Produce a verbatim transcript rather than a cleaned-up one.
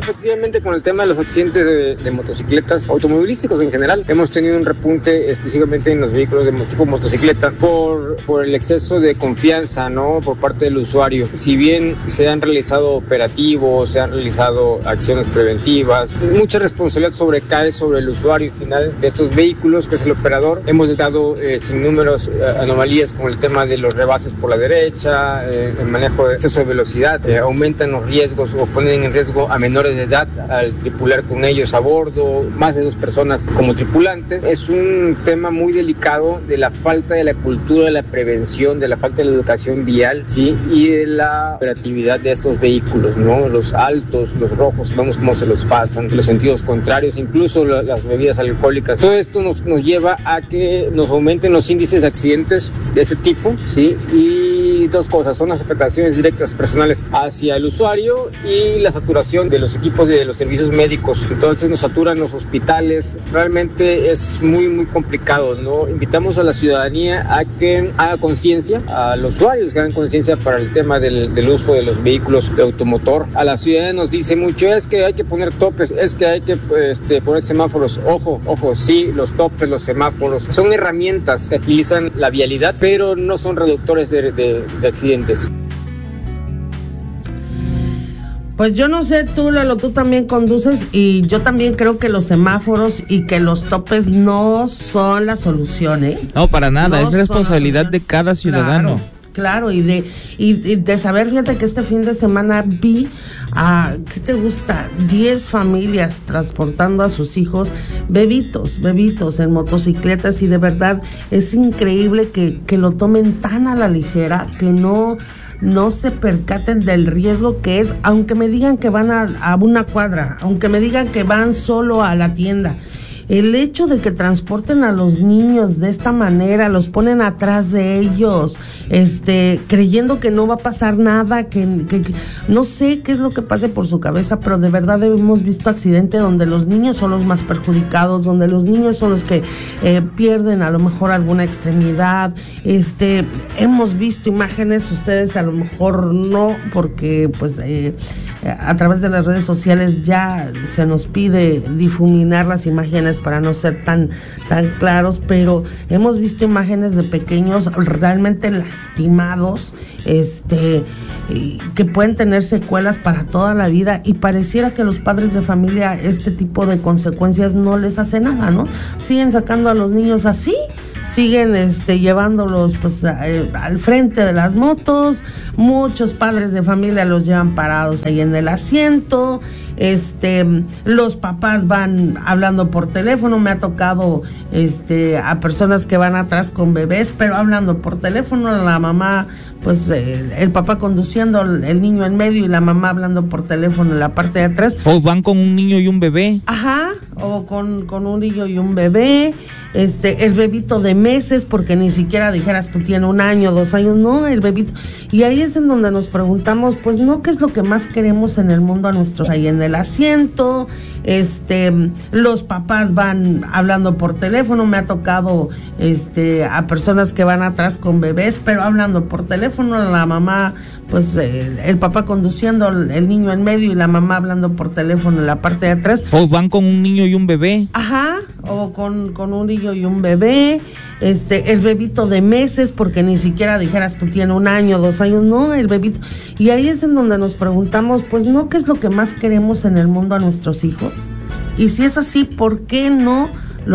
efectivamente, con el tema de los accidentes de, de motocicletas, automovilísticos en general, hemos tenido un repunte específicamente en los vehículos de tipo motocicleta por, por el exceso de confianza, ¿no?, por parte del usuario. Si bien se han realizado operativos, se han realizado acciones preventivas, mucha responsabilidad sobrecae sobre el usuario final de estos vehículos, que es el operador. Hemos detectado eh, sin números eh, anomalías con el tema de los rebases por la derecha, eh, el manejo de exceso de velocidad, eh, aumentan los riesgos o ponen en riesgo a menores de edad al tripular con ellos a bordo, más de dos personas como tripulantes. Es un tema muy delicado de la falta de la cultura de la prevención, de la falta de la educación vial, ¿sí?, y de la operatividad de estos vehículos, ¿no? Los altos, los rojos, vemos cómo se los pasan, los sentidos contrarios, incluso la, las bebidas alcohólicas. Todo esto nos, nos lleva a que nos aumenten los índices de accidentes de ese tipo, ¿sí? Y dos cosas, son las afectaciones directas personales hacia el usuario y la saturación de los equipos de los servicios médicos. Entonces nos saturan los hospitales. Realmente es muy, muy complicado, ¿no? Invitamos a la ciudadanía a que haga conciencia, a los usuarios que hagan conciencia para el tema del, del uso de los vehículos de automotor. A la ciudadanía nos dice mucho, es que hay que poner topes, es que hay que este, poner semáforos. Ojo, ojo, sí, los topes, los semáforos son herramientas que agilizan la vialidad, pero no son reductores de, de, de accidentes. Pues yo no sé, tú, Lalo, tú también conduces y yo también creo que los semáforos y que los topes no son la solución, ¿eh? No, para nada, no es responsabilidad de cada ciudadano. Claro, claro, y de y, y de saber, fíjate que este fin de semana vi a, ¿qué te gusta? diez familias transportando a sus hijos, bebitos, bebitos en motocicletas, y de verdad es increíble que, que lo tomen tan a la ligera, que no... no se percaten del riesgo que es, aunque me digan que van a, a una cuadra, aunque me digan que van solo a la tienda. El hecho de que transporten a los niños de esta manera, los ponen atrás de ellos, este, creyendo que no va a pasar nada, que, que, que no sé qué es lo que pase por su cabeza, pero de verdad hemos visto accidentes donde los niños son los más perjudicados, donde los niños son los que eh, pierden a lo mejor alguna extremidad. Este, hemos visto imágenes, ustedes a lo mejor no, porque pues eh, a través de las redes sociales ya se nos pide difuminar las imágenes para no ser tan tan claros, pero hemos visto imágenes de pequeños realmente lastimados, este que pueden tener secuelas para toda la vida, y pareciera que los padres de familia este tipo de consecuencias no les hace nada, ¿no? Siguen sacando a los niños así, siguen este llevándolos pues a, eh, al frente de las motos. Muchos padres de familia los llevan parados ahí en el asiento. Este, los papás van hablando por teléfono. Me ha tocado este a personas que van atrás con bebés, pero hablando por teléfono, la mamá pues eh, el papá conduciendo, el niño en medio y la mamá hablando por teléfono en la parte de atrás. O van con un niño y un bebé. Ajá, o con, con un niño y un bebé, este, el bebito de meses, porque ni siquiera dijeras tú tiene un año, dos años, no, el bebito. Y ahí es en donde nos preguntamos, pues no, ¿qué es lo que más queremos en el mundo a nuestros? Ahí en el asiento, este, los papás van hablando por teléfono. Me ha tocado este a personas que van atrás con bebés, pero hablando por teléfono, la mamá pues eh, el papá conduciendo, el niño en medio y la mamá hablando por teléfono en la parte de atrás. O van con un niño y un bebé. Ajá, o con, con un niño y un bebé, este, el bebito de meses, porque ni siquiera dijeras tú tiene un año, dos años, no, el bebito. Y ahí es en donde nos preguntamos, pues no, ¿qué es lo que más queremos en el mundo a nuestros hijos? Y si es así, ¿por qué no